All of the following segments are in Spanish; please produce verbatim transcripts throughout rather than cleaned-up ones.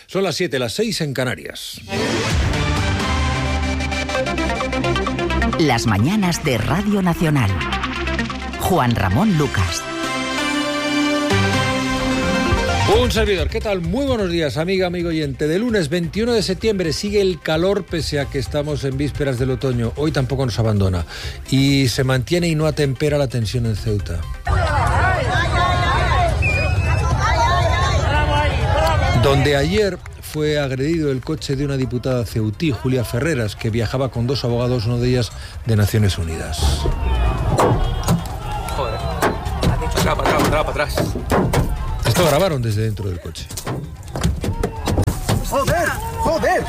Son las siete, las seis en Canarias. Las mañanas de Radio Nacional. Juan Ramón Lucas. Un servidor, ¿qué tal? Muy buenos días, amiga, amigo oyente. De lunes veintiuno de septiembre sigue el calor pese a que estamos en vísperas del otoño. Hoy tampoco nos abandona y se mantiene y no atempera la tensión en Ceuta. Donde ayer fue agredido el coche de una diputada ceutí, Julia Ferreras, que viajaba con dos abogados, uno de ellas de Naciones Unidas. Joder, para acá, para atrás, para atrás. Esto grabaron desde dentro del coche. ¡Joder! ¡Joder!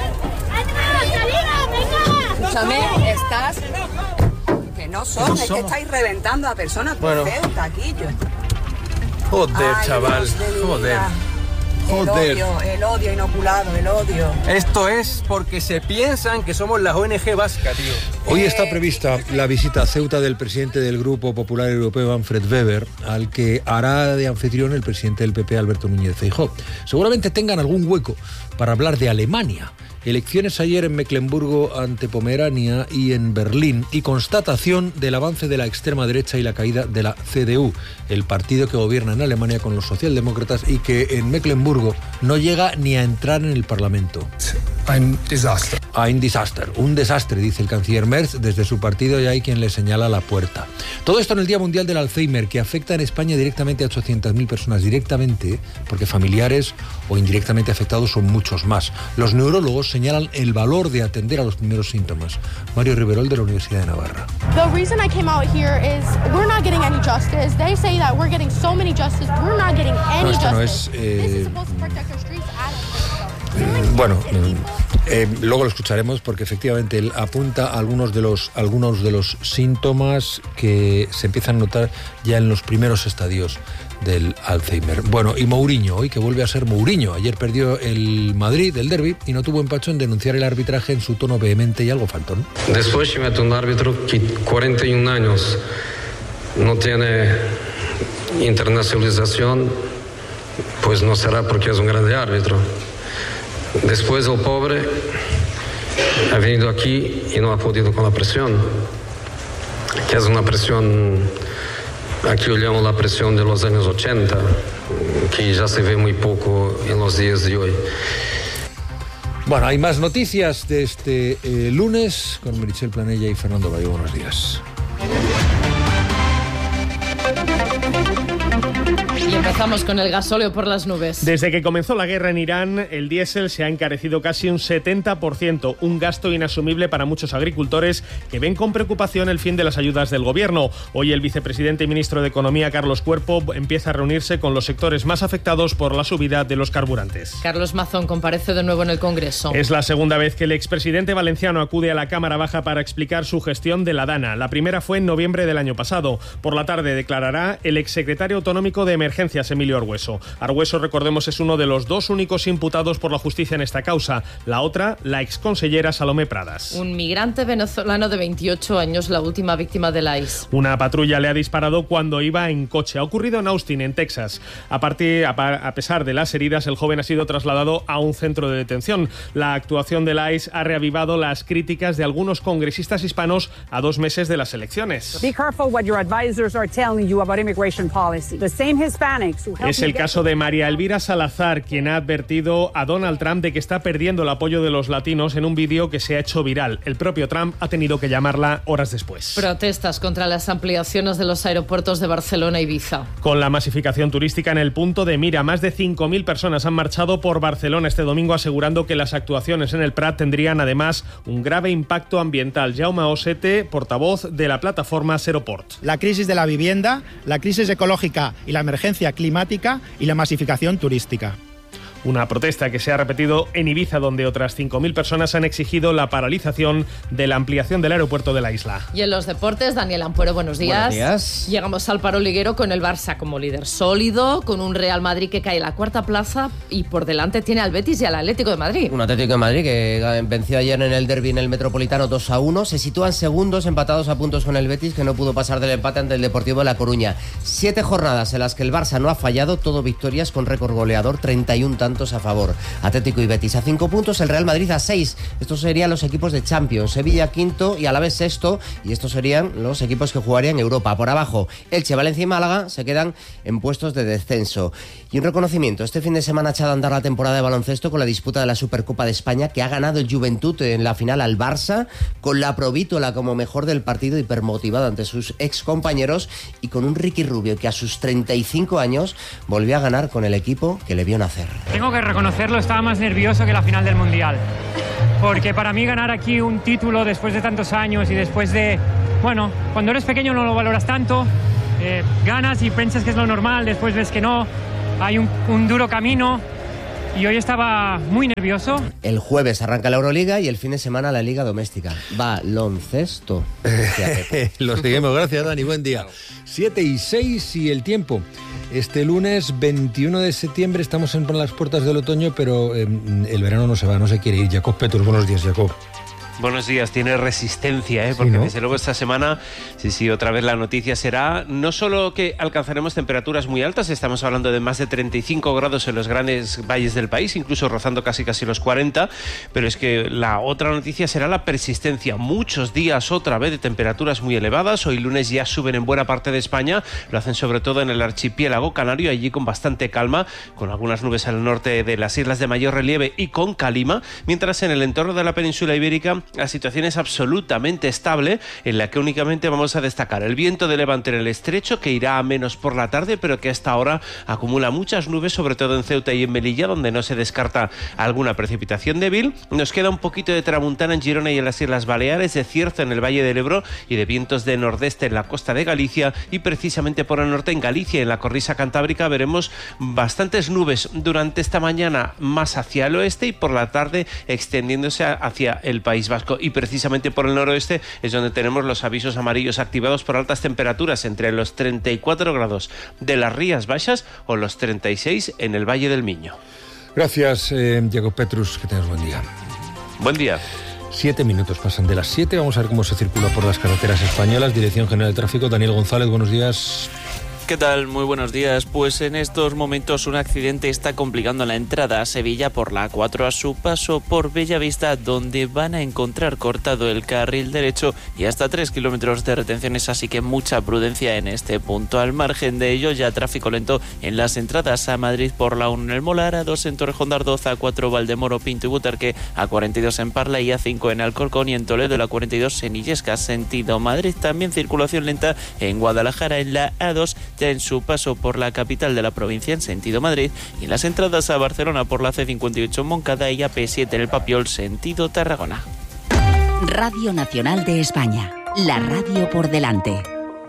Escúchame, estás... Que no son, es que estáis reventando a personas por Bueno. Ceuta, aquí yo. Joder, Ay, chaval, Dios de mi joder. vida. Joder. El odio, el odio inoculado, el odio. Esto es porque se piensan que somos la O N G vasca, tío. Hoy está prevista la visita a Ceuta del presidente del Grupo Popular Europeo, Manfred Weber, al que hará de anfitrión el presidente del P P, Alberto Núñez Feijóo. Seguramente tengan algún hueco para hablar de Alemania. Elecciones ayer en Mecklemburgo ante Pomerania y en Berlín, y constatación del avance de la extrema derecha y la caída de la C D U, el partido que gobierna en Alemania con los socialdemócratas y que en Mecklemburgo no llega ni a entrar en el Parlamento. Ein Desaster. Ein Desaster, un desastre, dice el canciller Merz. Desde su partido ya hay quien le señala la puerta. Todo esto en el Día Mundial del Alzheimer, que afecta en España directamente a ochocientas mil personas, directamente, porque familiares o indirectamente afectados son muchos más. Los neurólogos señalan el valor de atender a los primeros síntomas. Mario Riverol, de la Universidad de Navarra. The reason I came out here is we're not getting any justice. They say that we're getting so many justice. We're not getting any No, esto no justice. es, eh, This is supposed to protect our streets. Bueno, eh, luego lo escucharemos porque efectivamente él apunta a algunos de los algunos de los síntomas que se empiezan a notar ya en los primeros estadios del Alzheimer. Bueno, y Mourinho, hoy que vuelve a ser Mourinho. Ayer perdió el Madrid, el derbi, y no tuvo empacho en denunciar el arbitraje en su tono vehemente y algo faltón. Después se mete un árbitro que cuarenta y un años no tiene internacionalización, pues no será porque es un grande árbitro. Después el pobre ha venido aquí y no ha podido con la presión, que es una presión, aquí lo llamo la presión de los años ochenta, que ya se ve muy poco en los días de hoy. Bueno, hay más noticias de este eh, lunes con Meritxell Planella y Fernando Bayo. Buenos días. Y empezamos con el gasóleo por las nubes. Desde que comenzó la guerra en Irán, el diésel se ha encarecido casi un setenta por ciento, un gasto inasumible para muchos agricultores que ven con preocupación el fin de las ayudas del gobierno. Hoy el vicepresidente y ministro de Economía, Carlos Cuerpo, empieza a reunirse con los sectores más afectados por la subida de los carburantes. Carlos Mazón comparece de nuevo en el Congreso. Es la segunda vez que el expresidente valenciano acude a la Cámara Baja para explicar su gestión de la DANA. La primera fue en noviembre del año pasado. Por la tarde declarará el exsecretario autonómico de Emergencias, Emilio Argüeso. Argüeso, recordemos, es uno de los dos únicos imputados por la justicia en esta causa. La otra, la exconsellera Salomé Pradas. Un migrante venezolano de veintiocho años, la última víctima del I C E. Una patrulla le ha disparado cuando iba en coche. Ha ocurrido en Austin, en Texas. A, partir, a, a pesar de las heridas, el joven ha sido trasladado a un centro de detención. La actuación del I C E ha reavivado las críticas de algunos congresistas hispanos a dos meses de las elecciones. Be careful what your advisors are telling you about immigration policy. The same Hispanics who helped Es el caso de María Elvira Salazar, quien ha advertido a Donald Trump de que está perdiendo el apoyo de los latinos en un vídeo que se ha hecho viral. El propio Trump ha tenido que llamarla horas después. Protestas contra las ampliaciones de los aeropuertos de Barcelona y Ibiza. Con la masificación turística en el punto de mira, más de cinco mil personas han marchado por Barcelona este domingo asegurando que las actuaciones en el Prat tendrían además un grave impacto ambiental. Jaume Osete, portavoz de la plataforma Seroport. La crisis de la vivienda, la crisis ecológica y la emergencia climática y la masificación turística. Una protesta que se ha repetido en Ibiza, donde otras cinco mil personas han exigido la paralización de la ampliación del aeropuerto de la isla. Y en los deportes, Daniel Ampuero, buenos días. Buenos días. Llegamos al paro liguero con el Barça como líder sólido, con un Real Madrid que cae a la cuarta plaza y por delante tiene al Betis y al Atlético de Madrid. Un Atlético de Madrid que venció ayer en el derbi en el Metropolitano dos a uno. Se sitúan segundos, empatados a puntos con el Betis, que no pudo pasar del empate ante el Deportivo de La Coruña. Siete jornadas en las que el Barça no ha fallado, todo victorias con récord goleador, treinta y un tantos tantos a favor. Atlético y Betis a cinco puntos, el Real Madrid a seis. Estos serían los equipos de Champions. Sevilla quinto y Alavés sexto. Y estos serían los equipos que jugarían Europa. Por abajo, Elche, Valencia y Málaga se quedan en puestos de descenso. Y un reconocimiento. Este fin de semana ha echado a andar la temporada de baloncesto con la disputa de la Supercopa de España, que ha ganado el Juventud en la final al Barça, con la Provítola como mejor del partido, hipermotivado ante sus ex compañeros, y con un Ricky Rubio que a sus treinta y cinco años volvió a ganar con el equipo que le vio nacer. Tengo que reconocerlo, estaba más nervioso que la final del Mundial, porque para mí ganar aquí un título después de tantos años y después de, bueno, cuando eres pequeño no lo valoras tanto, eh, ganas y piensas que es lo normal, después ves que no, hay un, un duro camino. Y hoy estaba muy nervioso. El jueves arranca la Euroliga y el fin de semana la Liga Doméstica. Baloncesto. Lo seguimos, gracias Dani, buen día. siete y seis y el tiempo. Este lunes veintiuno de septiembre estamos en las puertas del otoño, pero eh, el verano no se va, no se quiere ir. Jacob Petrus, buenos días, Jacob. Buenos días, tiene resistencia, ¿eh? Porque sí, ¿no? Desde luego esta semana, sí, sí, otra vez la noticia será no solo que alcanzaremos temperaturas muy altas, estamos hablando de más de treinta y cinco grados en los grandes valles del país, incluso rozando casi casi los cuarenta, pero es que la otra noticia será la persistencia. Muchos días otra vez de temperaturas muy elevadas. Hoy lunes ya suben en buena parte de España, lo hacen sobre todo en el archipiélago canario, allí con bastante calma, con algunas nubes al norte de las islas de mayor relieve y con calima, mientras en el entorno de la península ibérica la situación es absolutamente estable, en la que únicamente vamos a destacar el viento de levante en el estrecho, que irá a menos por la tarde, pero que hasta ahora acumula muchas nubes, sobre todo en Ceuta y en Melilla, donde no se descarta alguna precipitación débil. Nos queda un poquito de tramuntana en Girona y en las Islas Baleares, de cierzo en el Valle del Ebro y de vientos de nordeste en la costa de Galicia, y precisamente por el norte en Galicia, en la cornisa cantábrica, veremos bastantes nubes durante esta mañana más hacia el oeste y por la tarde extendiéndose hacia el País Vasco. Y precisamente por el noroeste es donde tenemos los avisos amarillos activados por altas temperaturas entre los treinta y cuatro grados de las Rías Baixas o los treinta y seis en el Valle del Miño. Gracias, eh, Jacob Petrus, que tengas buen día. Buen día. Siete minutos pasan de las siete, vamos a ver cómo se circula por las carreteras españolas. Dirección General de Tráfico, Daniel González, buenos días. ¿Qué tal? Muy buenos días. Pues en estos momentos un accidente está complicando la entrada a Sevilla por la A cuatro a su paso por Bellavista, donde van a encontrar cortado el carril derecho y hasta tres kilómetros de retenciones, así que mucha prudencia en este punto. Al margen de ello, ya tráfico lento en las entradas a Madrid por la uno en el Molar, A dos en Torrejón de Ardoz, A cuatro Valdemoro, Pinto y Butarque, A cuarenta y dos en Parla y A cinco en Alcorcón, y en Toledo la cuarenta y dos en Illescas, sentido Madrid. También circulación lenta en Guadalajara en la A dos, ya en su paso por la capital de la provincia en sentido Madrid, y en las entradas a Barcelona por la C cincuenta y ocho en Moncada y A P siete en el Papiol sentido Tarragona. Radio Nacional de España, la radio por delante.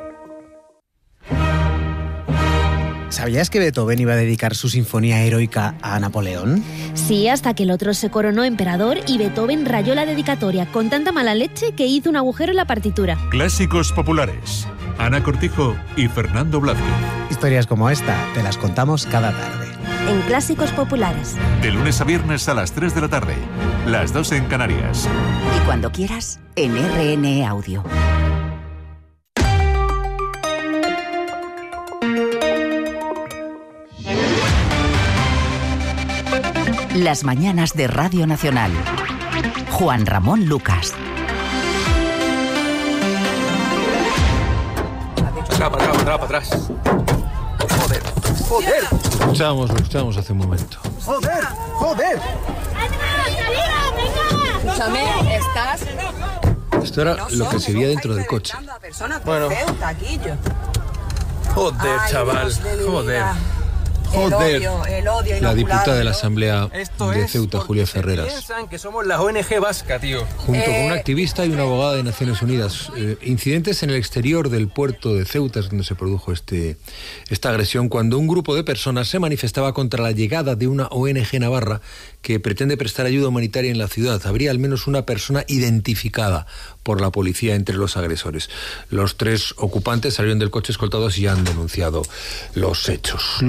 ¿Sabías que Beethoven iba a dedicar su sinfonía heroica a Napoleón? Sí, hasta que el otro se coronó emperador y Beethoven rayó la dedicatoria con tanta mala leche que hizo un agujero en la partitura. Clásicos populares. Ana Cortijo y Fernando Blázquez. Historias como esta te las contamos cada tarde. En Clásicos Populares. De lunes a viernes a las tres de la tarde. Las dos en Canarias. Y cuando quieras, en R N E Audio. Las mañanas de Radio Nacional. Juan Ramón Lucas. Para atrás, para atrás, para atrás. Joder, joder. Lo escuchamos, lo escuchamos hace un momento. Joder, joder. Escúchame, estás... Esto era no lo que se veía dentro del coche. Bueno. Joder, Ay, chaval, Dios de mi joder. vida. Joder. El odio, el odio La inoculado, diputada de la ¿no? Asamblea Esto de es Ceuta, Julia Ferreras, Piensan que somos la O N G vasca, tío. junto con Eh, una activista y una abogada de Naciones Unidas. Eh, incidentes en el exterior del puerto de Ceuta es donde se produjo este, esta agresión, cuando un grupo de personas se manifestaba contra la llegada de una O N G navarra que pretende prestar ayuda humanitaria en la ciudad. Habría al menos una persona identificada por la policía entre los agresores. Los tres ocupantes salieron del coche escoltados y han denunciado los hechos. Lo cierto es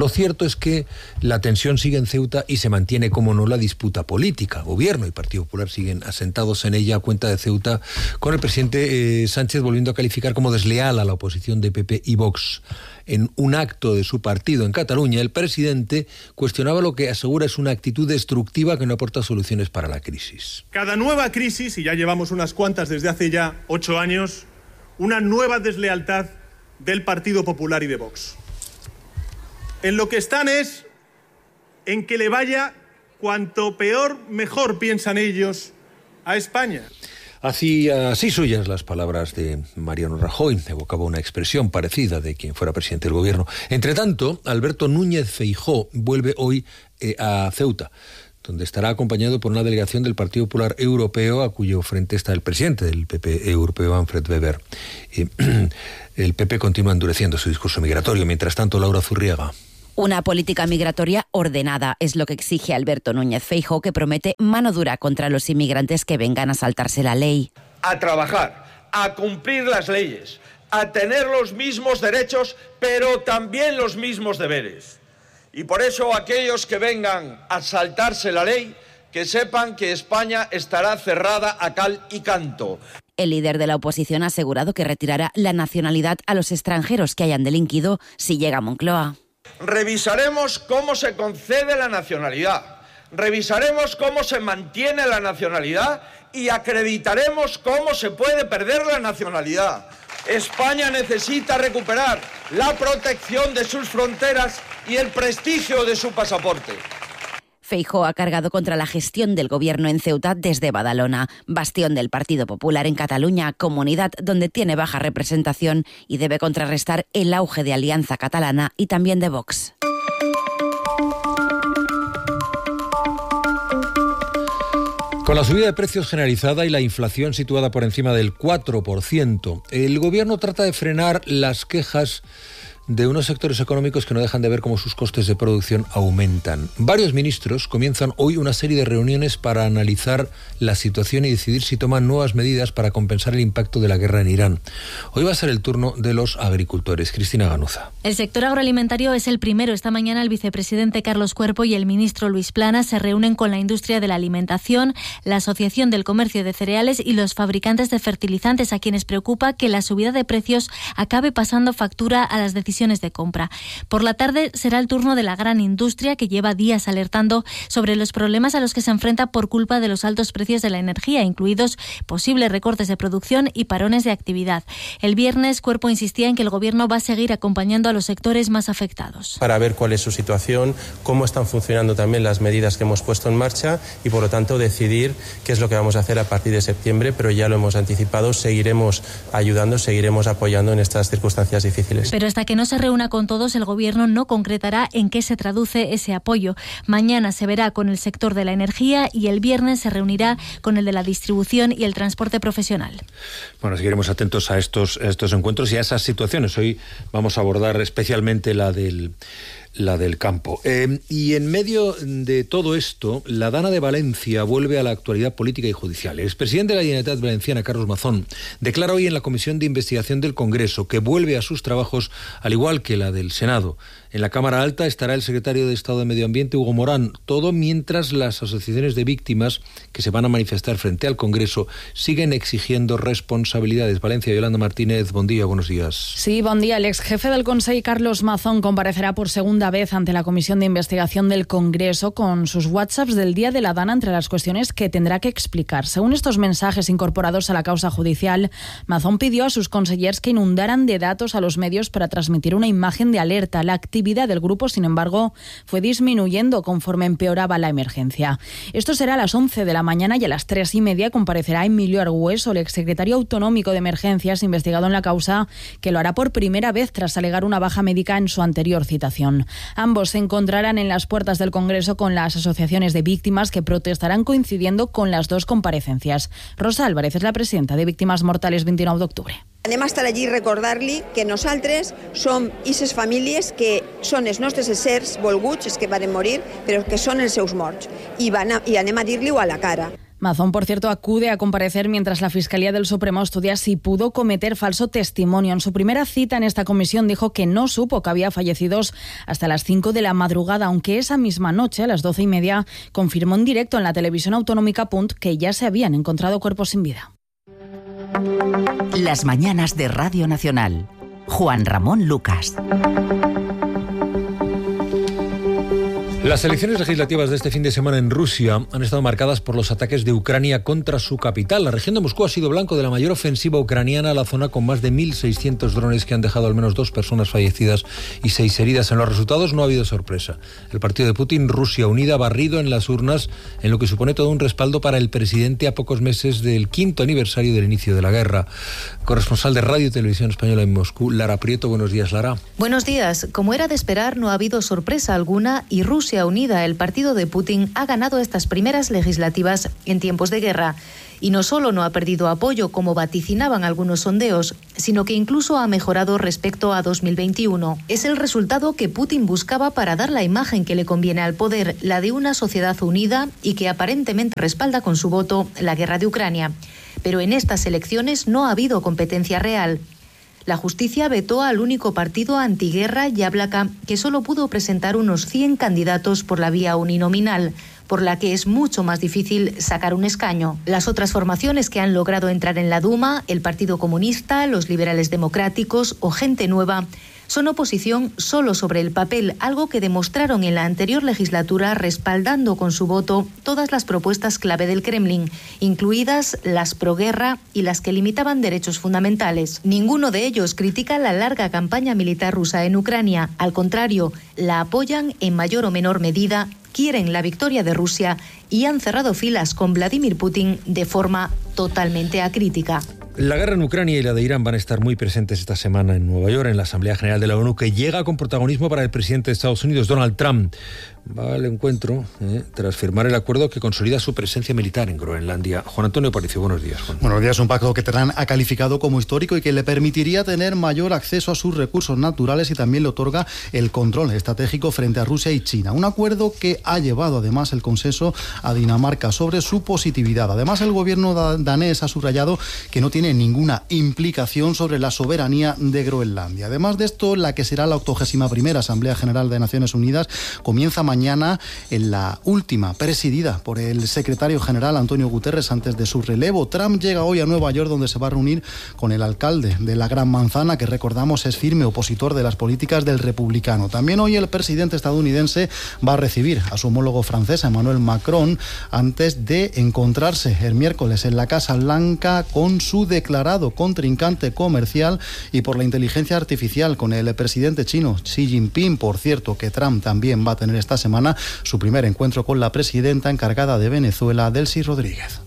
es que la tensión sigue en Ceuta y se mantiene, como no, la disputa política. Gobierno y Partido Popular siguen asentados en ella a cuenta de Ceuta, con el presidente eh, Sánchez volviendo a calificar como desleal a la oposición de P P y Vox. En un acto de su partido en Cataluña, el presidente cuestionaba lo que asegura es una actitud destructiva que no aporta soluciones para la crisis. Cada nueva crisis, y ya llevamos unas cuantas desde hace ya ocho años, una nueva deslealtad del Partido Popular y de Vox. En lo que están es en que le vaya cuanto peor, mejor piensan ellos a España. Hacía así suyas las palabras de Mariano Rajoy, evocaba una expresión parecida de quien fuera presidente del gobierno. Entre tanto, Alberto Núñez Feijóo vuelve hoy eh, a Ceuta, donde estará acompañado por una delegación del Partido Popular Europeo, a cuyo frente está el presidente del P P europeo, Manfred Weber. Eh, el P P continúa endureciendo su discurso migratorio. Mientras tanto, Laura Zurriaga. Una política migratoria ordenada es lo que exige Alberto Núñez Feijóo, que promete mano dura contra los inmigrantes que vengan a saltarse la ley. A trabajar, a cumplir las leyes, a tener los mismos derechos, pero también los mismos deberes. Y por eso aquellos que vengan a saltarse la ley, que sepan que España estará cerrada a cal y canto. El líder de la oposición ha asegurado que retirará la nacionalidad a los extranjeros que hayan delinquido si llega a Moncloa. Revisaremos cómo se concede la nacionalidad, revisaremos cómo se mantiene la nacionalidad y acreditaremos cómo se puede perder la nacionalidad. España necesita recuperar la protección de sus fronteras y el prestigio de su pasaporte. Feijóo ha cargado contra la gestión del gobierno en Ceuta desde Badalona, bastión del Partido Popular en Cataluña, comunidad donde tiene baja representación y debe contrarrestar el auge de Alianza Catalana y también de Vox. Con la subida de precios generalizada y la inflación situada por encima del cuatro por ciento, el gobierno trata de frenar las quejas de unos sectores económicos que no dejan de ver cómo sus costes de producción aumentan. Varios ministros comienzan hoy una serie de reuniones para analizar la situación y decidir si toman nuevas medidas para compensar el impacto de la guerra en Irán. Hoy va a ser el turno de los agricultores. Cristina Ganuza. El sector agroalimentario es el primero. Esta mañana el vicepresidente Carlos Cuerpo y el ministro Luis Planas se reúnen con la industria de la alimentación, la Asociación del Comercio de Cereales y los fabricantes de fertilizantes, a quienes preocupa que la subida de precios acabe pasando factura a las decisiones de compra. Por la tarde será el turno de la gran industria, que lleva días alertando sobre los problemas a los que se enfrenta por culpa de los altos precios de la energía, incluidos posibles recortes de producción y parones de actividad. El viernes, Cuerpo insistía en que el gobierno va a seguir acompañando a los sectores más afectados. Para ver cuál es su situación, cómo están funcionando también las medidas que hemos puesto en marcha y, por lo tanto, decidir qué es lo que vamos a hacer a partir de septiembre, pero ya lo hemos anticipado, seguiremos ayudando, seguiremos apoyando en estas circunstancias difíciles. Pero hasta que no se reúna con todos, el gobierno no concretará en qué se traduce ese apoyo. Mañana se verá con el sector de la energía y el viernes se reunirá con el de la distribución y el transporte profesional. Bueno, seguiremos atentos a estos, a estos encuentros y a esas situaciones. Hoy vamos a abordar especialmente la del la del campo. Eh, y en medio de todo esto, la Dana de Valencia vuelve a la actualidad política y judicial. El expresidente de la Generalitat Valenciana, Carlos Mazón, declara hoy en la Comisión de Investigación del Congreso que vuelve a sus trabajos, al igual que la del Senado. En la Cámara Alta estará el secretario de Estado de Medio Ambiente, Hugo Morán, todo mientras las asociaciones de víctimas que se van a manifestar frente al Congreso siguen exigiendo responsabilidades. Valencia, Yolanda Martínez, buen día, buenos días. Sí, buen día. El ex jefe del Consell, Carlos Mazón, comparecerá por segunda vez ante la Comisión de Investigación del Congreso con sus WhatsApps del día de la Dana entre las cuestiones que tendrá que explicar. Según estos mensajes incorporados a la causa judicial, Mazón pidió a sus consellers que inundaran de datos a los medios para transmitir una imagen de alerta. La actividad del grupo, sin embargo, fue disminuyendo conforme empeoraba la emergencia. Esto será a las once de la mañana y a las tres y media comparecerá Emilio Argüeso, el exsecretario autonómico de Emergencias investigado en la causa, que lo hará por primera vez tras alegar una baja médica en su anterior citación. Ambos se encontrarán en las puertas del Congreso con las asociaciones de víctimas que protestarán coincidiendo con las dos comparecencias. Rosa Álvarez és la presidenta de Víctimes Mortales veintinou d'octubre. Anem a estar allí i recordar-li que nosaltres som aquestes famílies que són els nostres éssers volguts, els que van morir, però que són els seus morts. I, van a, i anem a dir-li-ho a la cara. Mazón, por cierto, acude a comparecer mientras la Fiscalía del Supremo estudia si pudo cometer falso testimonio. En su primera cita en esta comisión dijo que no supo que había fallecidos hasta las cinco de la madrugada, aunque esa misma noche, a las doce y media, confirmó en directo en la televisión autonómica Punt que ya se habían encontrado cuerpos sin vida. Las mañanas de Radio Nacional. Juan Ramón Lucas. Las elecciones legislativas de este fin de semana en Rusia han estado marcadas por los ataques de Ucrania contra su capital. La región de Moscú ha sido blanco de la mayor ofensiva ucraniana a la zona, con más de mil seiscientos drones que han dejado al menos dos personas fallecidas y seis heridas. En los resultados no ha habido sorpresa. El partido de Putin, Rusia Unida, ha barrido en las urnas, en lo que supone todo un respaldo para el presidente a pocos meses del quinto aniversario del inicio de la guerra. Corresponsal de Radio y Televisión Española en Moscú, Lara Prieto. Buenos días, Lara. Buenos días. Como era de esperar, no ha habido sorpresa alguna y Rusia Unida, el partido de Putin, ha ganado estas primeras legislativas en tiempos de guerra. Y no solo no ha perdido apoyo, como vaticinaban algunos sondeos, sino que incluso ha mejorado respecto a dos mil veintiuno. Es el resultado que Putin buscaba para dar la imagen que le conviene al poder, la de una sociedad unida y que aparentemente respalda con su voto la guerra de Ucrania. Pero en estas elecciones no ha habido competencia real. La justicia vetó al único partido antiguerra, Yablaka, que solo pudo presentar unos cien candidatos por la vía uninominal, por la que es mucho más difícil sacar un escaño. Las otras formaciones que han logrado entrar en la Duma, el Partido Comunista, los liberales democráticos o Gente Nueva, son oposición solo sobre el papel, algo que demostraron en la anterior legislatura respaldando con su voto todas las propuestas clave del Kremlin, incluidas las proguerra y las que limitaban derechos fundamentales. Ninguno de ellos critica la larga campaña militar rusa en Ucrania. Al contrario, la apoyan en mayor o menor medida, quieren la victoria de Rusia y han cerrado filas con Vladimir Putin de forma totalmente acrítica. La guerra en Ucrania y la de Irán van a estar muy presentes esta semana en Nueva York, en la Asamblea General de la ONU, que llega con protagonismo para el presidente de Estados Unidos, Donald Trump. Va al encuentro eh, tras firmar el acuerdo que consolida su presencia militar en Groenlandia. Juan Antonio Aparicio, buenos días, Juan. Buenos días. Un pacto que Trump ha calificado como histórico y que le permitiría tener mayor acceso a sus recursos naturales y también le otorga el control estratégico frente a Rusia y China. Un acuerdo que ha llevado además el consenso a Dinamarca sobre su positividad. Además, el gobierno danés ha subrayado que no tiene ninguna implicación sobre la soberanía de Groenlandia. Además de esto, la que será la octogésima primera Asamblea General de Naciones Unidas comienza mañana en la última, presidida por el secretario general Antonio Guterres antes de su relevo. Trump llega hoy a Nueva York, donde se va a reunir con el alcalde de la Gran Manzana, que recordamos es firme opositor de las políticas del republicano. También hoy el presidente estadounidense va a recibir a su homólogo francés, Emmanuel Macron, antes de encontrarse el miércoles en la Casa Blanca con su declarado contrincante comercial y por la inteligencia artificial, con el presidente chino Xi Jinping. Por cierto, que Trump también va a tener esta semana su primer encuentro con la presidenta encargada de Venezuela, Delcy Rodríguez.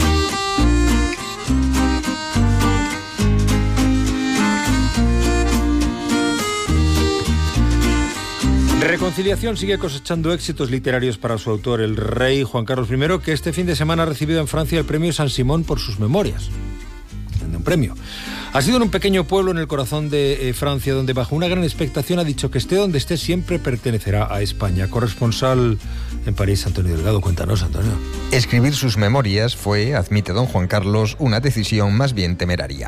Reconciliación sigue cosechando éxitos literarios para su autor, el rey Juan Carlos primero, que este fin de semana ha recibido en Francia el premio Saint-Simon por sus memorias. Un premio. Ha sido en un pequeño pueblo en el corazón de eh, Francia, donde bajo una gran expectación ha dicho que esté donde esté siempre pertenecerá a España. Corresponsal en París, Antonio Delgado. Cuéntanos, Antonio. Escribir sus memorias fue, admite don Juan Carlos, una decisión más bien temeraria.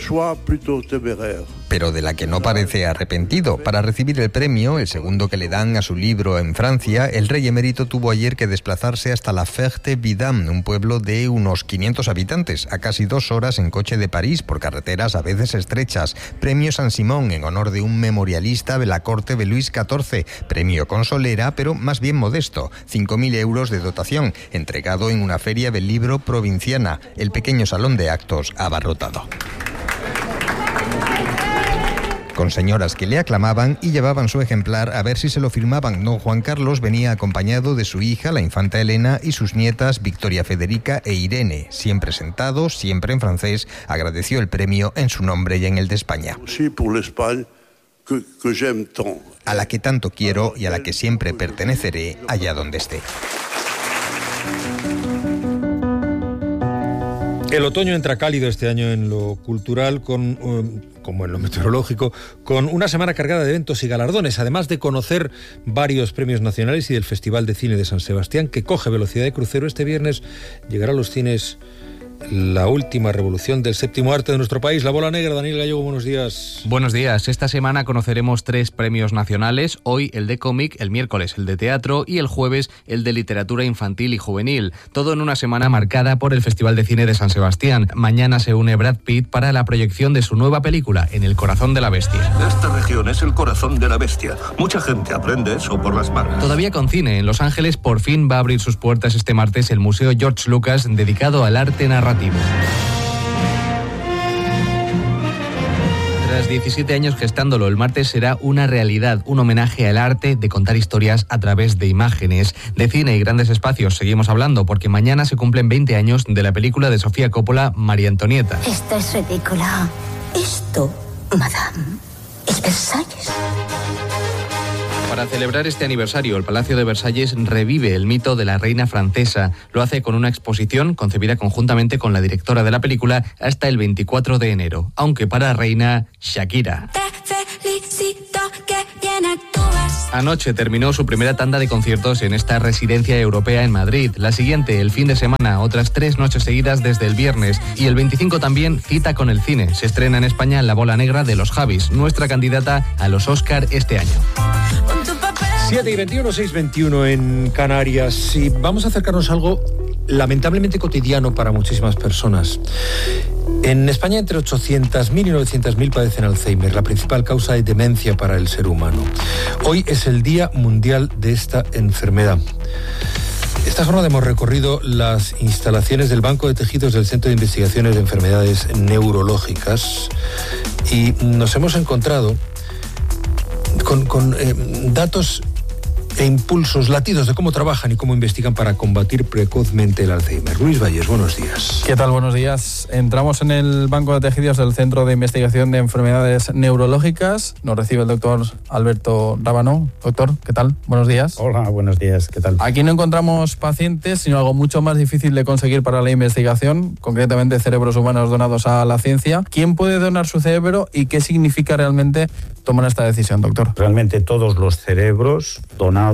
Pero de la que no parece arrepentido. Para recibir el premio, el segundo que le dan a su libro en Francia, el rey emérito tuvo ayer que desplazarse hasta la Ferté-Vidame, un pueblo de unos quinientos habitantes, a casi dos horas en coche de París por carreteras a veces estrechas. Premio Saint-Simon en honor de un memorialista de la corte de Luis catorce. Premio con solera, pero más bien modesto. cinco mil euros de dotación, entregado en una feria del libro provinciana. El pequeño salón de actos abarrotado, con señoras que le aclamaban y llevaban su ejemplar a ver si se lo firmaban. Don Juan Carlos venía acompañado de su hija, la infanta Elena, y sus nietas Victoria Federica e Irene. Siempre sentado, siempre en francés, agradeció el premio en su nombre y en el de España, a la que tanto quiero y a la que siempre perteneceré allá donde esté. El otoño entra cálido este año en lo cultural, con, um, como en lo meteorológico, con una semana cargada de eventos y galardones, además de conocer varios premios nacionales y del Festival de Cine de San Sebastián, que coge velocidad de crucero. Este viernes llegará a los cines la última revolución del séptimo arte de nuestro país, La Bola Negra. Daniel Gallego, buenos días. Buenos días. Esta semana conoceremos tres premios nacionales. Hoy el de cómic, el miércoles el de teatro y el jueves el de literatura infantil y juvenil. Todo en una semana marcada por el Festival de Cine de San Sebastián. Mañana se une Brad Pitt para la proyección de su nueva película, En el corazón de la bestia. Esta región es el corazón de la bestia. Mucha gente aprende eso por las manos. Todavía con cine, en Los Ángeles por fin va a abrir sus puertas este martes el Museo George Lucas, dedicado al arte narrativo. Tras diecisiete años gestándolo, el martes será una realidad, un homenaje al arte de contar historias a través de imágenes. De cine y grandes espacios seguimos hablando, porque mañana se cumplen veinte años de la película de Sofía Coppola, María Antonieta. Esto es ridículo. Esto, madame, es Versalles. Para celebrar este aniversario, el Palacio de Versalles revive el mito de la reina francesa. Lo hace con una exposición concebida conjuntamente con la directora de la película hasta el veinticuatro de enero. Aunque para reina, Shakira. Te felicito, que bien actúas. Anoche terminó su primera tanda de conciertos en esta residencia europea en Madrid. La siguiente, el fin de semana, otras tres noches seguidas desde el viernes. Y el veinticinco también, cita con el cine. Se estrena en España La Bola Negra de los Javis, nuestra candidata a los Oscar este año. siete y veintiuno, seis y veintiuno en Canarias. Y vamos a acercarnos a algo lamentablemente cotidiano para muchísimas personas. En España entre ochocientos mil y novecientos mil padecen Alzheimer, la principal causa de demencia para el ser humano. Hoy es el Día Mundial de esta enfermedad. Esta jornada hemos recorrido las instalaciones del Banco de Tejidos del Centro de Investigaciones de Enfermedades Neurológicas y nos hemos encontrado con, con eh, datos e impulsos, latidos de cómo trabajan y cómo investigan para combatir precozmente el Alzheimer. Luis Valles, buenos días. ¿Qué tal? Buenos días. Entramos en el Banco de Tejidos del Centro de Investigación de Enfermedades Neurológicas. Nos recibe el doctor Alberto Rábano. Doctor, ¿qué tal? Buenos días. Hola, buenos días. ¿Qué tal? Aquí no encontramos pacientes, sino algo mucho más difícil de conseguir para la investigación, concretamente cerebros humanos donados a la ciencia. ¿Quién puede donar su cerebro y qué significa realmente tomar esta decisión, doctor? Realmente todos los cerebros donados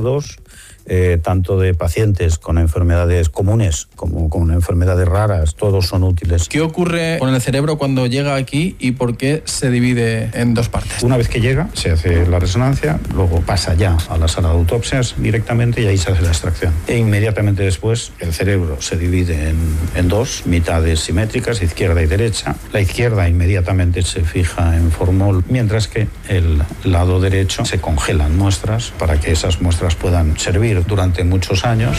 Eh, tanto de pacientes con enfermedades comunes como con enfermedades raras, todos son útiles. ¿Qué ocurre con el cerebro cuando llega aquí y por qué se divide en dos partes? Una vez que llega, se hace la resonancia, luego pasa ya a la sala de autopsias directamente y ahí se hace la extracción. E inmediatamente después el cerebro se divide en, en dos mitades simétricas, izquierda y derecha. La izquierda inmediatamente se fija en formol, mientras que el lado derecho se congelan muestras para que esas muestras puedan servir durante muchos años.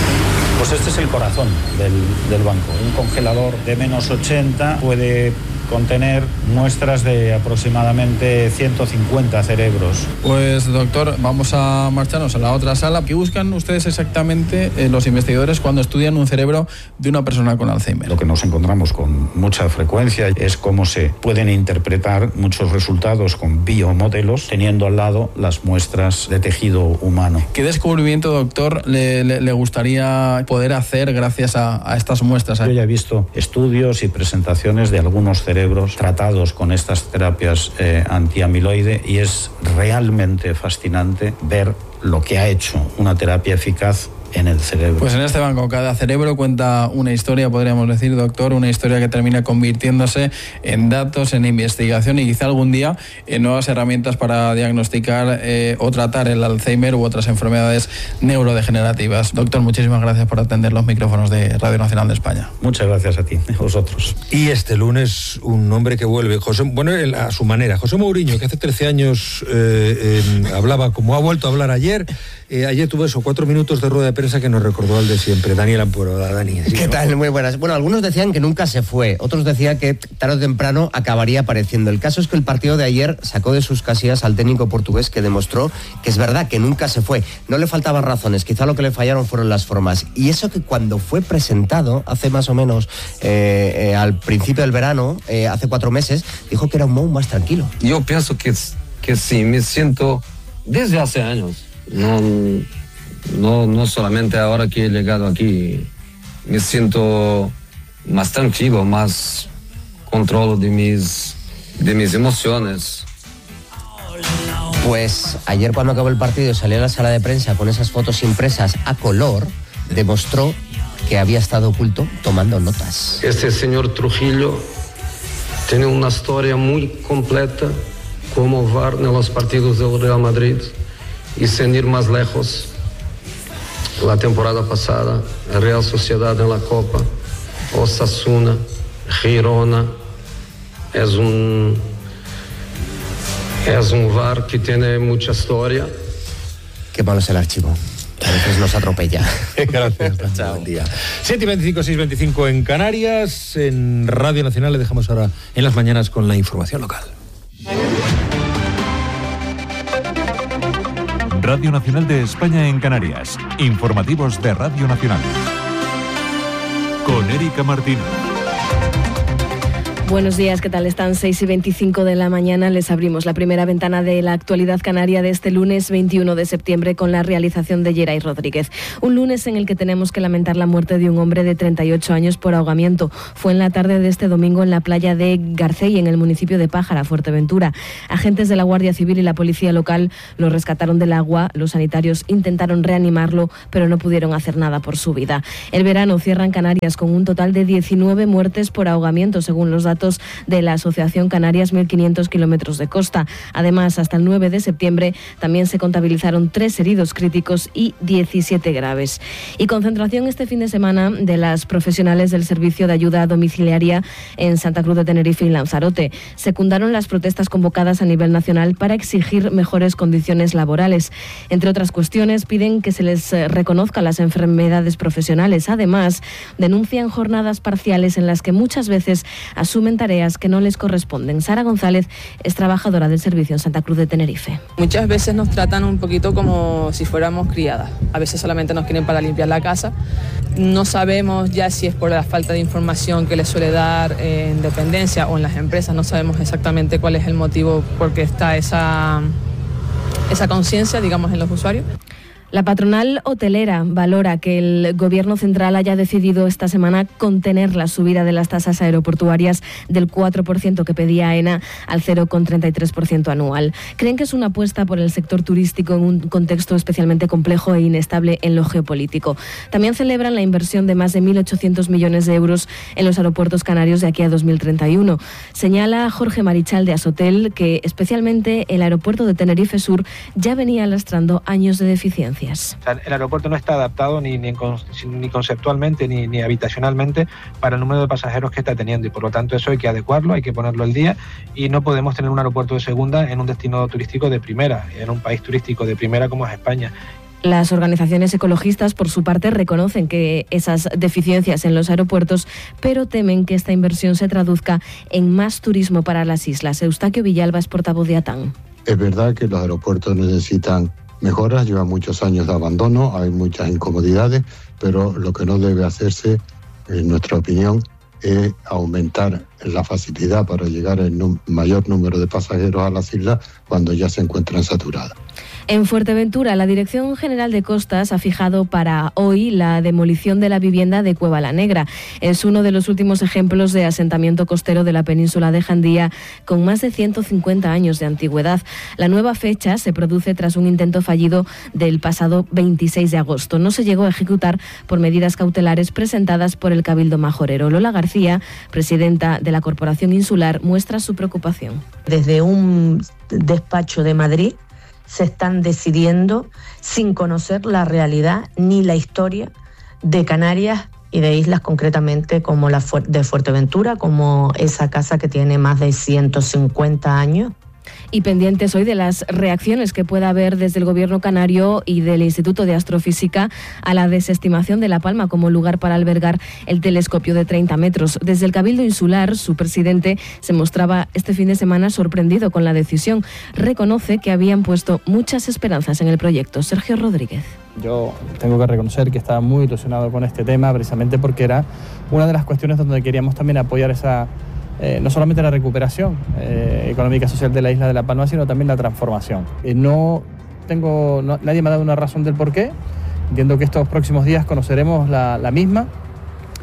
Pues este es el corazón del, del banco. Un congelador de menos ochenta puede contener muestras de aproximadamente ciento cincuenta cerebros. Pues doctor, vamos a marcharnos a la otra sala. ¿Qué buscan ustedes exactamente eh, los investigadores cuando estudian un cerebro de una persona con Alzheimer? Lo que nos encontramos con mucha frecuencia es cómo se pueden interpretar muchos resultados con biomodelos teniendo al lado las muestras de tejido humano. ¿Qué descubrimiento, doctor, le, le, le gustaría poder hacer gracias a, a estas muestras? Yo ya he visto estudios y presentaciones de algunos cerebros tratados con estas terapias eh, antiamiloide y es realmente fascinante ver lo que ha hecho una terapia eficaz en el cerebro. Pues en este banco cada cerebro cuenta una historia, podríamos decir, doctor, una historia que termina convirtiéndose en datos, en investigación y quizá algún día en nuevas herramientas para diagnosticar eh, o tratar el Alzheimer u otras enfermedades neurodegenerativas. Doctor, muchísimas gracias por atender los micrófonos de Radio Nacional de España. Muchas gracias a ti, a vosotros. Y este lunes un hombre que vuelve, José, bueno, a su manera, José Mourinho, que hace trece años eh, eh, hablaba como ha vuelto a hablar ayer. Eh, ayer tuvo eso, cuatro minutos de rueda de prensa que nos recordó al de siempre. Daniel Ampuero, Dani. ¿Qué ¿no? tal? Muy buenas. Bueno, algunos decían que nunca se fue, otros decían que tarde o temprano acabaría apareciendo. El caso es que el partido de ayer sacó de sus casillas al técnico portugués que demostró que es verdad, que nunca se fue. No le faltaban razones, quizá lo que le fallaron fueron las formas. Y eso que cuando fue presentado, hace más o menos eh, eh, al principio del verano, eh, hace cuatro meses, dijo que era un Mou más tranquilo. Yo pienso que, que sí, me siento desde hace años. No, no, no solamente ahora que he llegado aquí, me siento más tranquilo, más control de mis, de mis emociones. Pues ayer cuando acabó el partido y salió a la sala de prensa con esas fotos impresas a color, demostró que había estado oculto tomando notas. Este señor Trujillo tiene una historia muy completa como V A R en los partidos del Real Madrid y sin ir más lejos, la temporada pasada, Real Sociedad en la Copa, Osasuna, Girona, es un, es un V A R que tiene mucha historia. Qué malo es el archivo. A veces nos atropella. Gracias. Chao. Buen día. siete y veinticinco, seis y veinticinco en Canarias. En Radio Nacional le dejamos ahora en las mañanas con la información local. Radio Nacional de España en Canarias. Informativos de Radio Nacional. Con Erika Martínez. Buenos días, ¿qué tal están? seis y veinticinco de la mañana les abrimos la primera ventana de la actualidad canaria de este lunes veintiuno de septiembre con la realización de Yeray Rodríguez. Un lunes en el que tenemos que lamentar la muerte de un hombre de treinta y ocho años por ahogamiento. Fue en la tarde de este domingo en la playa de Garcey, en el municipio de Pájara, Fuerteventura. Agentes de la Guardia Civil y la policía local lo rescataron del agua. Los sanitarios intentaron reanimarlo, pero no pudieron hacer nada por su vida. El verano cierra en Canarias con un total de diecinueve muertes por ahogamiento, según los datos de la Asociación Canarias mil quinientos kilómetros de costa. Además, hasta el nueve de septiembre también se contabilizaron tres heridos críticos y diecisiete graves. Y concentración este fin de semana de las profesionales del servicio de ayuda domiciliaria en Santa Cruz de Tenerife y Lanzarote. Secundaron las protestas convocadas a nivel nacional para exigir mejores condiciones laborales. Entre otras cuestiones, piden que se les reconozcan las enfermedades profesionales. Además, denuncian jornadas parciales en las que muchas veces asumen tareas que no les corresponden. Sara González es trabajadora del servicio en Santa Cruz de Tenerife. Muchas veces nos tratan un poquito como si fuéramos criadas. A veces solamente nos quieren para limpiar la casa. No sabemos ya si es por la falta de información que les suele dar en dependencia o en las empresas. No sabemos exactamente cuál es el motivo por qué está esa, esa conciencia, digamos, en los usuarios. La patronal hotelera valora que el Gobierno central haya decidido esta semana contener la subida de las tasas aeroportuarias del cuatro por ciento que pedía AENA al cero coma treinta y tres por ciento anual. Creen que es una apuesta por el sector turístico en un contexto especialmente complejo e inestable en lo geopolítico. También celebran la inversión de más de mil ochocientos millones de euros en los aeropuertos canarios de aquí a dos mil treinta y uno. Señala Jorge Marichal de Asotel que especialmente el aeropuerto de Tenerife Sur ya venía lastrando años de deficiencia. O sea, el aeropuerto no está adaptado ni, ni, ni conceptualmente ni, ni habitacionalmente para el número de pasajeros que está teniendo y por lo tanto eso hay que adecuarlo, hay que ponerlo al día y no podemos tener un aeropuerto de segunda en un destino turístico de primera, en un país turístico de primera como es España. Las organizaciones ecologistas, por su parte, reconocen que esas deficiencias en los aeropuertos, pero temen que esta inversión se traduzca en más turismo para las islas. Eustaquio Villalba es portavoz de ATAN. Es verdad que los aeropuertos necesitan mejoras, llevan muchos años de abandono, hay muchas incomodidades, pero lo que no debe hacerse, en nuestra opinión, es aumentar la facilidad para llegar al mayor número de pasajeros a las islas cuando ya se encuentran saturadas. En Fuerteventura, la Dirección General de Costas ha fijado para hoy la demolición de la vivienda de Cueva la Negra. Es uno de los últimos ejemplos de asentamiento costero de la península de Jandía, con más de ciento cincuenta años de antigüedad. La nueva fecha se produce tras un intento fallido del pasado veintiséis de agosto. No se llegó a ejecutar por medidas cautelares presentadas por el Cabildo Majorero. Lola García, presidenta de la Corporación Insular, muestra su preocupación. Desde un despacho de Madrid se están decidiendo sin conocer la realidad ni la historia de Canarias y de islas concretamente como la de Fuerteventura, como esa casa que tiene más de ciento cincuenta años. Y pendientes hoy de las reacciones que pueda haber desde el Gobierno canario y del Instituto de Astrofísica a la desestimación de La Palma como lugar para albergar el telescopio de treinta metros. Desde el Cabildo Insular, su presidente se mostraba este fin de semana sorprendido con la decisión. Reconoce que habían puesto muchas esperanzas en el proyecto. Sergio Rodríguez. Yo tengo que reconocer que estaba muy ilusionado con este tema, precisamente porque era una de las cuestiones donde queríamos también apoyar esa... Eh, no solamente la recuperación eh, económica y social de la isla de La Palma, sino también la transformación. Eh, no tengo, no, nadie me ha dado una razón del por qué. Entiendo que estos próximos días conoceremos la, la misma,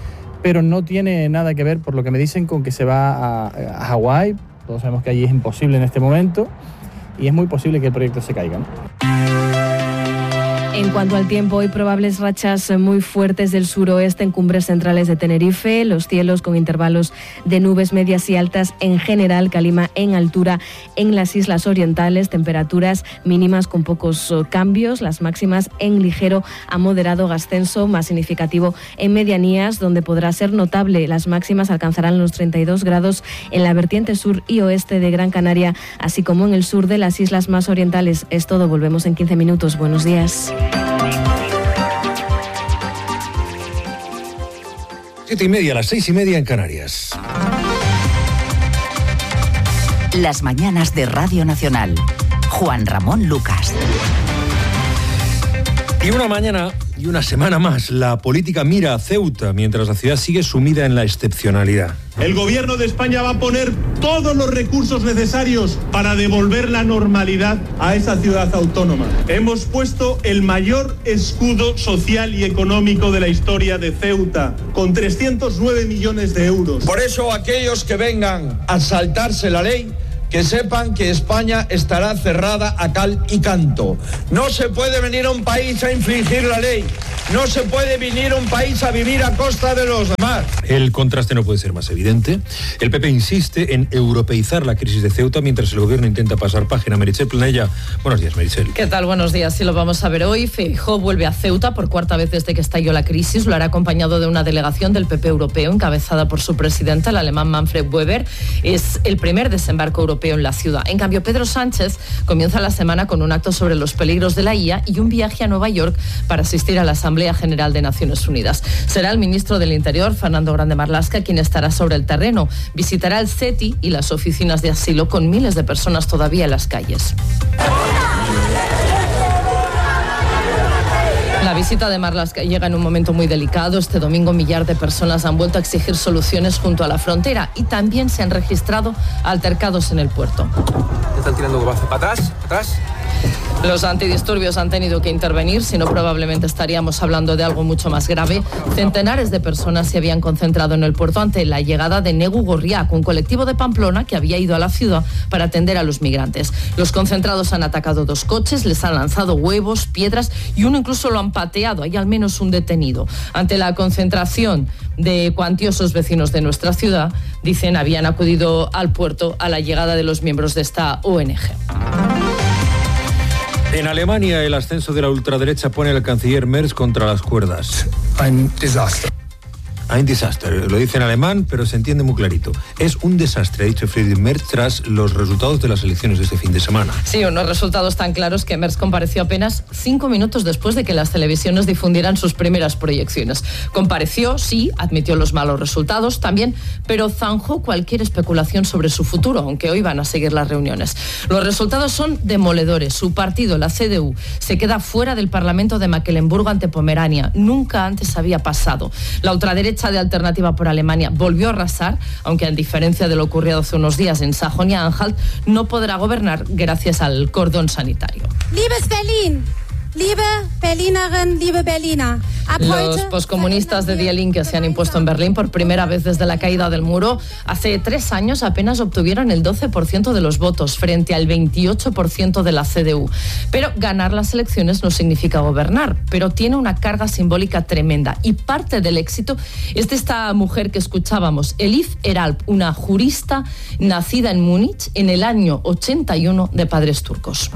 pero no tiene nada que ver, por lo que me dicen, con que se va a, a Hawái. Todos sabemos que allí es imposible en este momento y es muy posible que el proyecto se caiga, ¿no? En cuanto al tiempo, hay probables rachas muy fuertes del suroeste en cumbres centrales de Tenerife, los cielos con intervalos de nubes medias y altas en general, calima en altura en las islas orientales, temperaturas mínimas con pocos cambios, las máximas en ligero a moderado ascenso, más significativo en medianías, donde podrá ser notable. Las máximas alcanzarán los treinta y dos grados en la vertiente sur y oeste de Gran Canaria, así como en el sur de las islas más orientales. Es todo, volvemos en quince minutos. Buenos días. Siete y media, las seis y media en Canarias. Las mañanas de Radio Nacional. Juan Ramón Lucas. Y una mañana y una semana más, la política mira a Ceuta mientras la ciudad sigue sumida en la excepcionalidad. El gobierno de España va a poner todos los recursos necesarios para devolver la normalidad a esa ciudad autónoma. Hemos puesto el mayor escudo social y económico de la historia de Ceuta, con trescientos nueve millones de euros. Por eso, aquellos que vengan a saltarse la ley, que sepan que España estará cerrada a cal y canto. No se puede venir a un país a infringir la ley. No se puede venir a un país a vivir a costa de los demás. El contraste no puede ser más evidente. El P P insiste en europeizar la crisis de Ceuta mientras el gobierno intenta pasar página. Meritxell Planella, buenos días, Meritxell. ¿Qué tal? Buenos días. Sí, lo vamos a ver hoy. Feijóo vuelve a Ceuta por cuarta vez desde que estalló la crisis. Lo hará acompañado de una delegación del P P europeo encabezada por su presidente, el alemán Manfred Weber. Es el primer desembarco europeo en la ciudad. En cambio, Pedro Sánchez comienza la semana con un acto sobre los peligros de la I A y un viaje a Nueva York para asistir a la Asamblea General de Naciones Unidas. Será el ministro del Interior, Fernando Grande Marlaska, quien estará sobre el terreno. Visitará el C E T I y las oficinas de asilo con miles de personas todavía en las calles. La visita de Marlaska llega en un momento muy delicado. Este domingo millar de personas han vuelto a exigir soluciones junto a la frontera y también se han registrado altercados en el puerto. Están tirando para atrás, atrás. Los antidisturbios han tenido que intervenir, si no probablemente estaríamos hablando de algo mucho más grave. Centenares de personas se habían concentrado en el puerto ante la llegada de Negu Gorriak, un colectivo de Pamplona que había ido a la ciudad para atender a los migrantes. Los concentrados han atacado dos coches, les han lanzado huevos, piedras y uno incluso lo han pateado. Hay al menos un detenido. Ante la concentración de cuantiosos vecinos de nuestra ciudad, dicen, habían acudido al puerto a la llegada de los miembros de esta O N G. En Alemania, el ascenso de la ultraderecha pone al canciller Merz contra las cuerdas. Ein Desaster. Ein Desaster, lo dice en alemán, pero se entiende muy clarito. Es un desastre, ha dicho Friedrich Merz tras los resultados de las elecciones de este fin de semana. Sí, unos resultados tan claros que Merz compareció apenas cinco minutos después de que las televisiones difundieran sus primeras proyecciones. Compareció, sí, admitió los malos resultados también, pero zanjó cualquier especulación sobre su futuro, aunque hoy van a seguir las reuniones. Los resultados son demoledores. Su partido, la C D U, se queda fuera del Parlamento de Mecklemburgo ante Pomerania. Nunca antes había pasado. La ultraderecha de Alternativa por Alemania volvió a arrasar, aunque a diferencia de lo ocurrido hace unos días en Sajonia-Anhalt, no podrá gobernar gracias al cordón sanitario. Liebes Berlin, liebe Berlinerin, liebe Berliner. Los poscomunistas de Die Linke se han impuesto en Berlín por primera vez desde la caída del muro. Hace tres años apenas obtuvieron el doce por ciento de los votos frente al veintiocho por ciento de la C D U. Pero ganar las elecciones no significa gobernar, pero tiene una carga simbólica tremenda. Y parte del éxito es de esta mujer que escuchábamos, Elif Eralp, una jurista nacida en Múnich en el año ochenta y uno de padres turcos.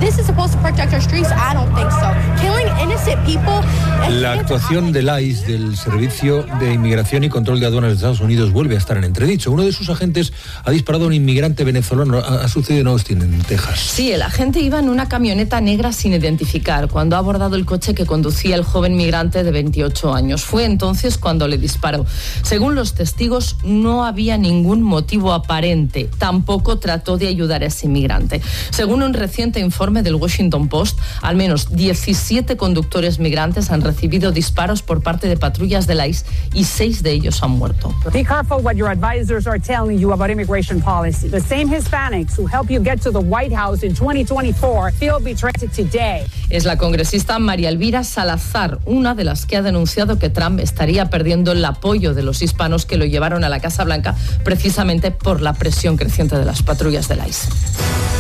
La actuación del I C E, del Servicio de Inmigración y Control de Aduanas de Estados Unidos, vuelve a estar en entredicho. Uno de sus agentes ha disparado a un inmigrante venezolano. Ha, ha sucedido en Austin, en Texas. Sí, el agente iba en una camioneta negra sin identificar cuando ha abordado el coche que conducía el joven migrante de veintiocho años. Fue entonces cuando le disparó. Según los testigos, no había ningún motivo aparente. Tampoco trató de ayudar a ese inmigrante. Según un reciente informe del Washington Post, al menos dieciséis diecisiete conductores migrantes han recibido disparos por parte de patrullas del I C E y seis de ellos han muerto. Be careful what your advisors are telling you about immigration policy. The same Hispanics who helped you get to the White House in twenty twenty-four feel betrayed today. Es la congresista María Elvira Salazar, una de las que ha denunciado que Trump estaría perdiendo el apoyo de los hispanos que lo llevaron a la Casa Blanca precisamente por la presión creciente de las patrullas del I C E.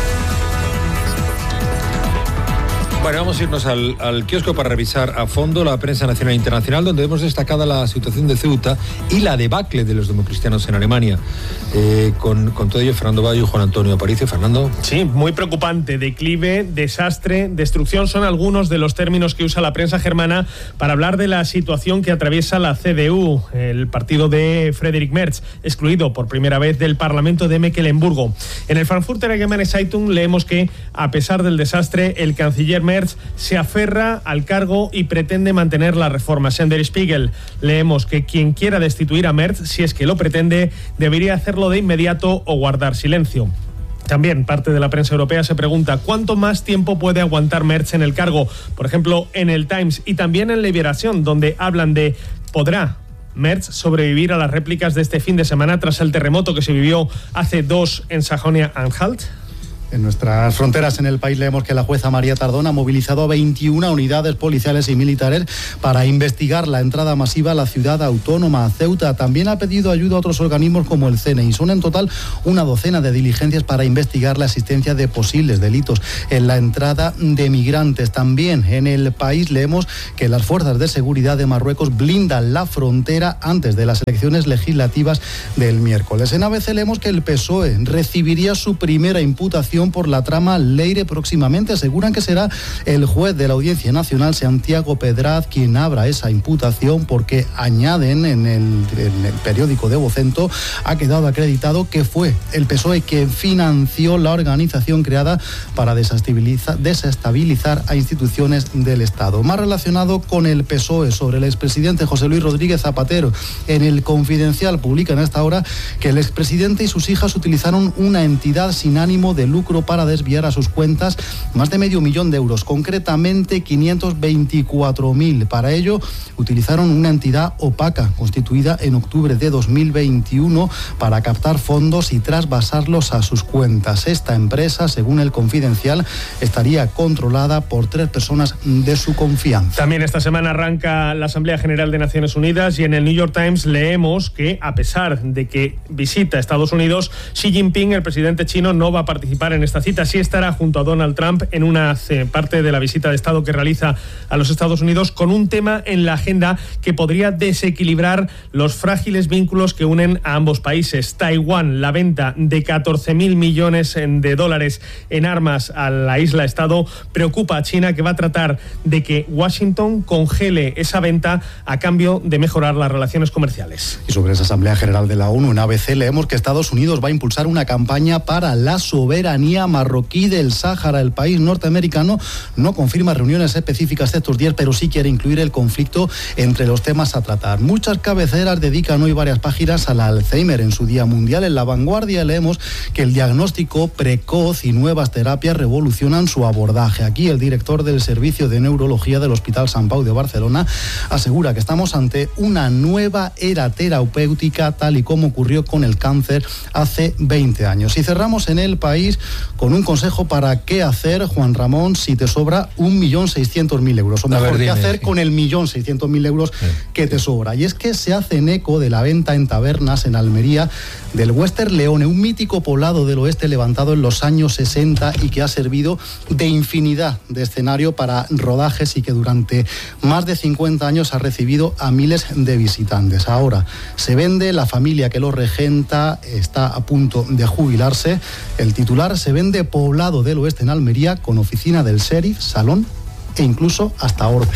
Bueno, vamos a irnos al, al kiosco para revisar a fondo la prensa nacional e internacional, donde hemos destacado la situación de Ceuta y la debacle de los democristianos en Alemania. Eh, con, con todo ello, Fernando Bayo y Juan Antonio Aparicio. Fernando. Sí, muy preocupante. Declive, desastre, destrucción son algunos de los términos que usa la prensa germana para hablar de la situación que atraviesa la C D U, el partido de Friedrich Merz, excluido por primera vez del Parlamento de Mecklemburgo. En el Frankfurter Allgemeine Zeitung leemos que, a pesar del desastre, el canciller Merz se aferra al cargo y pretende mantener la reforma. En Der Spiegel leemos que quien quiera destituir a Merz, si es que lo pretende, debería hacerlo de inmediato o guardar silencio. También parte de la prensa europea se pregunta cuánto más tiempo puede aguantar Merz en el cargo. Por ejemplo, en el Times y también en Liberación, donde hablan de ¿podrá Merz sobrevivir a las réplicas de este fin de semana tras el terremoto que se vivió hace dos en Sajonia-Anhalt? En nuestras fronteras en el país leemos que la jueza María Tardón ha movilizado a veintiuna unidades policiales y militares para investigar la entrada masiva a la ciudad autónoma. Ceuta también ha pedido ayuda a otros organismos como el C N I. Son en total una docena de diligencias para investigar la existencia de posibles delitos en la entrada de migrantes. También en el país leemos que las fuerzas de seguridad de Marruecos blindan la frontera antes de las elecciones legislativas del miércoles. En A B C leemos que el P S O E recibiría su primera imputación por la trama Leire próximamente. Aseguran que será el juez de la Audiencia Nacional, Santiago Pedraz, quien abra esa imputación, porque añaden en el, en el periódico de Vocento, ha quedado acreditado que fue el P S O E quien financió la organización creada para desestabilizar, desestabilizar a instituciones del Estado. Más relacionado con el P S O E, sobre el expresidente José Luis Rodríguez Zapatero, en el Confidencial publican a esta hora que el expresidente y sus hijas utilizaron una entidad sin ánimo de lucro para desviar a sus cuentas más de medio millón de euros, concretamente quinientos veinticuatro mil. Para ello utilizaron una entidad opaca constituida en octubre de dos mil veintiuno para captar fondos y trasvasarlos a sus cuentas. Esta empresa, según el Confidencial, estaría controlada por tres personas de su confianza. También esta semana arranca la Asamblea General de Naciones Unidas y en el New York Times leemos que, a pesar de que visita Estados Unidos, Xi Jinping, el presidente chino, no va a participar en esta cita. Sí estará junto a Donald Trump en una parte de la visita de Estado que realiza a los Estados Unidos, con un tema en la agenda que podría desequilibrar los frágiles vínculos que unen a ambos países. Taiwán, la venta de catorce mil millones de dólares en armas a la isla-estado preocupa a China, que va a tratar de que Washington congele esa venta a cambio de mejorar las relaciones comerciales. Y sobre esa Asamblea General de la ONU, en A B C leemos que Estados Unidos va a impulsar una campaña para la soberanía marroquí del Sáhara. El país norteamericano no confirma reuniones específicas estos días, pero sí quiere incluir el conflicto entre los temas a tratar. Muchas cabeceras dedican hoy varias páginas al Alzheimer en su Día Mundial. En La Vanguardia leemos que el diagnóstico precoz y nuevas terapias revolucionan su abordaje. Aquí el director del Servicio de Neurología del Hospital Sant Pau de Barcelona asegura que estamos ante una nueva era terapéutica, tal y como ocurrió con el cáncer hace veinte años. Y cerramos en el país con un consejo para qué hacer, Juan Ramón, si te sobra un millón seiscientos mil euros. O mejor, ver, dime, qué hacer sí. con el millón seiscientos mil euros sí. que te sobra. Y es que se hacen eco de la venta en tabernas en Almería del Western Leone, un mítico poblado del oeste levantado en los años sesenta y que ha servido de infinidad de escenario para rodajes y que durante más de cincuenta años ha recibido a miles de visitantes. Ahora se vende, la familia que lo regenta está a punto de jubilarse. El titular: se vende poblado del oeste en Almería con oficina del sheriff, salón e incluso hasta orden.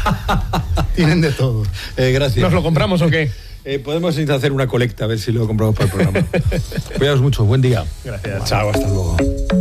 Tienen de todo. Eh, gracias. ¿Nos lo compramos o qué? Eh, podemos hacer una colecta, a ver si lo compramos para el programa. Cuidaos mucho, buen día. Gracias. Chao, hasta luego.